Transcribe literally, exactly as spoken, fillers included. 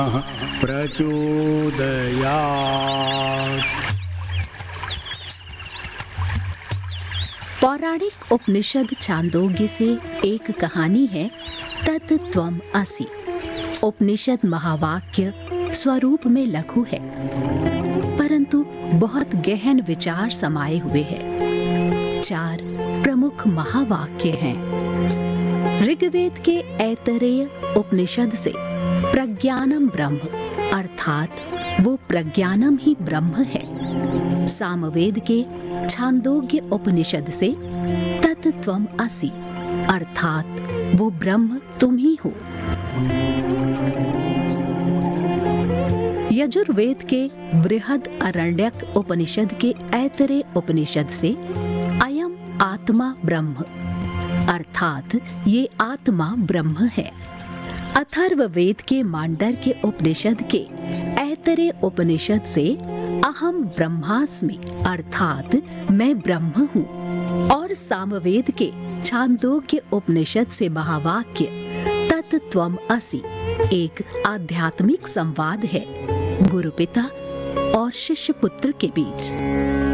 प्रचोदयात्। पौराणिक उपनिषद छांदोग्य से एक कहानी है तत् त्वम् असि। उपनिषद महावाक्य स्वरूप में लघु है, परंतु बहुत गहन विचार समाये हुए हैं। चार प्रमुख महावाक्य हैं। ऋग्वेद के ऐतरेय उपनिषद से प्रज्ञानम ब्रह्म अर्थात वो प्रज्ञानम ही ब्रह्म है। सामवेद के छांदोग्य उपनिषद से तत् त्वम् असि अर्थात वो ब्रह्म तुम ही हो। यजुर्वेद के बृहद अरण्यक उपनिषद के ऐतरेय उपनिषद से अयम आत्मा ब्रह्म अर्थात ये आत्मा ब्रह्म है। अथर्ववेद के मांडर के उपनिषद के ऐतरेय उपनिषद से अहम ब्रह्मास्मि अर्थात मैं ब्रह्म हूँ। और सामवेद के छांदोग्य उपनिषद से महावाक्य तत् त्वम् असि एक आध्यात्मिक संवाद है गुरु पिता और शिष्य पुत्र के बीच।